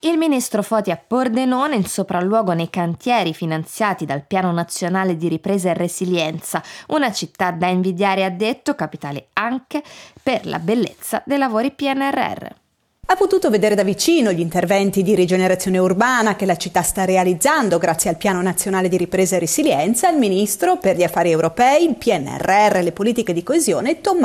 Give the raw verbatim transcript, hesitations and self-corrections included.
Il ministro Foti a Pordenone in sopralluogo nei cantieri finanziati dal Piano Nazionale di Ripresa e Resilienza, una città da invidiare, ha detto, capitale anche per la bellezza dei lavori P N R R. Ha potuto vedere da vicino gli interventi di rigenerazione urbana che la città sta realizzando grazie al Piano Nazionale di Ripresa e Resilienza il ministro per gli affari europei, il P N R R e le politiche di coesione Tommaso